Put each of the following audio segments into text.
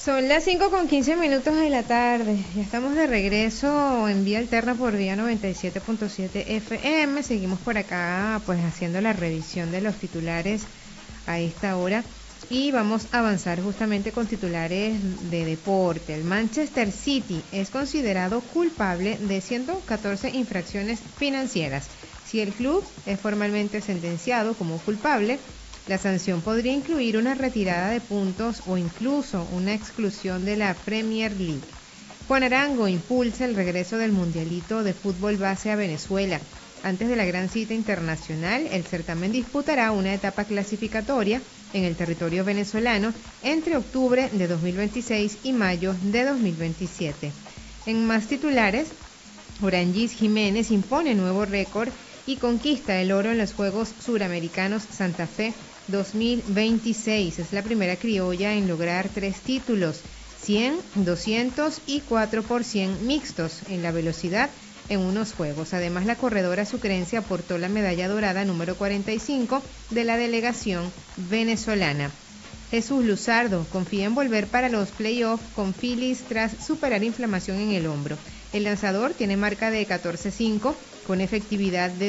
Son las 5:15 de la tarde. Ya estamos de regreso en vía alterna por vía 97.7 FM. Seguimos por acá, pues haciendo la revisión de los titulares a esta hora. Y vamos a avanzar justamente con titulares de deporte. El Manchester City es considerado culpable de 114 infracciones financieras. Si el club es formalmente sentenciado como culpable, la sanción podría incluir una retirada de puntos o incluso una exclusión de la Premier League. Juan Arango impulsa el regreso del Mundialito de Fútbol Base a Venezuela. Antes de la gran cita internacional, el certamen disputará una etapa clasificatoria en el territorio venezolano entre octubre de 2026 y mayo de 2027. En más titulares, Orangis Jiménez impone nuevo récord y conquista el oro en los Juegos Suramericanos Santa Fe 2026. Es la primera criolla en lograr 3 títulos, 100, 200 y 4x100 mixtos en la velocidad en unos juegos. Además, la corredora sucrense aportó la medalla dorada número 45 de la delegación venezolana. Jesús Luzardo confía en volver para los playoffs con Phillies tras superar inflamación en el hombro. El lanzador tiene marca de 14-5 con efectividad de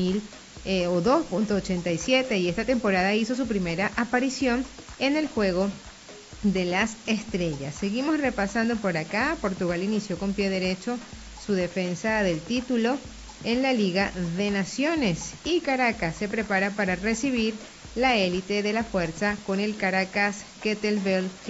2.87 y esta temporada hizo su primera aparición en el Juego de las Estrellas. Seguimos repasando por acá. Portugal inició con pie derecho su defensa del título en la Liga de Naciones y Caracas se prepara para recibir la élite de la fuerza con el Caracas Kettlebell